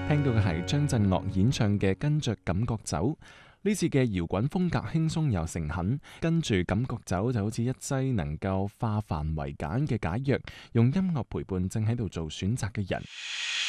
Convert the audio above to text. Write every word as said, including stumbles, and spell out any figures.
聽到嘅係張震岳演唱嘅《跟着感覺走》。呢次嘅搖滾風格輕鬆又誠懇，跟住感覺走就好似一劑能夠化繁為簡嘅解藥，用音樂陪伴正喺度做選擇嘅人。